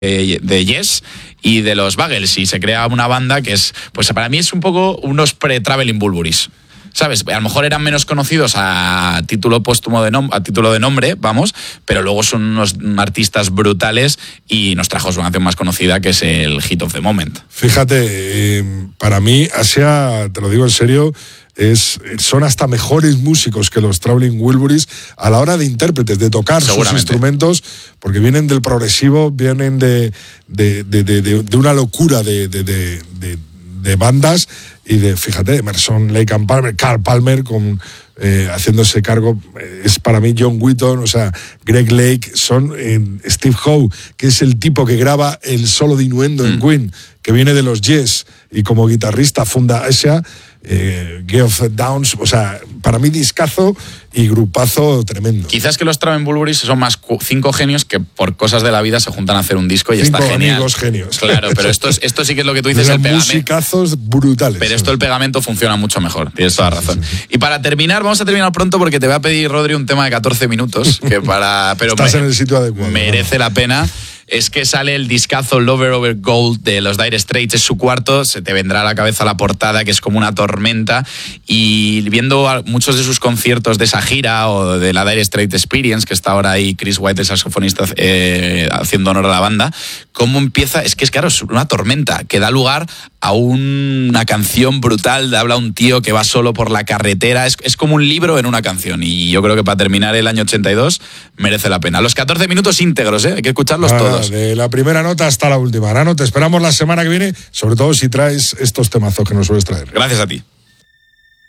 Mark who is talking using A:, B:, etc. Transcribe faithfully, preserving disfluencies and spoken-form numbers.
A: de Yes y de los Buggles, y se crea una banda que es, pues para mí es un poco unos pre-Traveling Wilburys, ¿sabes? A lo mejor eran menos conocidos a título póstumo de nom- a título de nombre, vamos, pero luego son unos artistas brutales y nos trajo su canción más conocida, que es el Hit of the Moment.
B: Fíjate, eh, para mí Asia, te lo digo en serio, es, son hasta mejores músicos que los Traveling Wilburys a la hora de intérpretes, de tocar sus instrumentos, porque vienen del progresivo, vienen de, de, de, de, de, de una locura de, de, de, de, de bandas, y de, fíjate, Emerson, Lake and Palmer, Carl Palmer con, eh, haciéndose cargo, eh, es para mí John Wetton, o sea, Greg Lake, son eh, Steve Howe, que es el tipo que graba el solo de Innuendo mm. en Queen, que viene de los Yes, y como guitarrista funda Asia, eh, Geoff Downs, o sea, para mí discazo y grupazo tremendo.
A: Quizás que los Traveling Wilburys son más cu- cinco genios que por cosas de la vida se juntan a hacer un disco y
B: cinco
A: está genial.
B: amigos genios.
A: Claro, pero esto, es, esto sí que es lo que tú dices, el pegamento.
B: Musicazos brutales.
A: Pero esto el pegamento funciona mucho mejor, tienes toda la razón. Sí, sí, sí. Y para terminar, vamos a terminar pronto porque te voy a pedir, Rodri, un tema de catorce minutos, que para pero
B: Estás
A: me,
B: en el sitio adecuado.
A: Merece ¿no? la pena. Es que sale el discazo Lover Over Gold de los Dire Straits, es su cuarto, se te vendrá a la cabeza la portada, que es como una tormenta, y viendo muchos de sus conciertos de esa gira o de la Dire Straits Experience, que está ahora ahí Chris White, el saxofonista, eh, haciendo honor a la banda, cómo empieza, es que es claro, es una tormenta que da lugar a un, una canción brutal, habla un tío que va solo por la carretera, es, es como un libro en una canción, y yo creo que para terminar el año ochenta y dos merece la pena. Los catorce minutos íntegros, ¿eh? Hay que escucharlos ah, todos.
B: De la primera nota hasta la última. Nano, te esperamos la semana que viene, sobre todo si traes estos temazos que nos sueles traer.
A: Gracias a ti.